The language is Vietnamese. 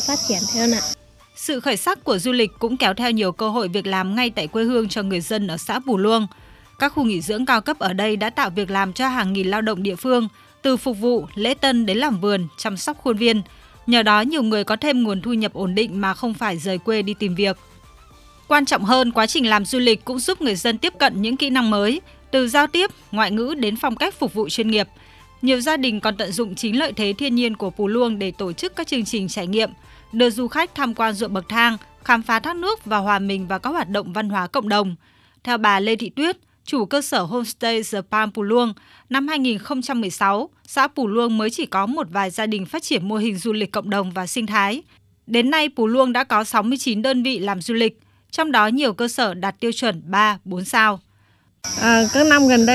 phát triển hơn ạ. Sự khởi sắc của du lịch cũng kéo theo nhiều cơ hội việc làm ngay tại quê hương cho người dân ở xã Pù Luông. Các khu nghỉ dưỡng cao cấp ở đây đã tạo việc làm cho hàng nghìn lao động địa phương, từ phục vụ, lễ tân đến làm vườn, chăm sóc khuôn viên. Nhờ đó nhiều người có thêm nguồn thu nhập ổn định mà không phải rời quê đi tìm việc. Quan trọng hơn, quá trình làm du lịch cũng giúp người dân tiếp cận những kỹ năng mới, từ giao tiếp, ngoại ngữ đến phong cách phục vụ chuyên nghiệp. Nhiều gia đình còn tận dụng chính lợi thế thiên nhiên của Pù Luông để tổ chức các chương trình trải nghiệm, đưa du khách tham quan ruộng bậc thang, khám phá thác nước và hòa mình vào các hoạt động văn hóa cộng đồng. Theo bà Lê Thị Tuyết, chủ cơ sở Homestay The Palm Pù Luông, năm 2016, xã Pù Luông mới chỉ có một vài gia đình phát triển mô hình du lịch cộng đồng và sinh thái. Đến nay, Pù Luông đã có 69 đơn vị làm du lịch, trong đó nhiều cơ sở đạt tiêu chuẩn 3, 4 sao. Các năm gần đây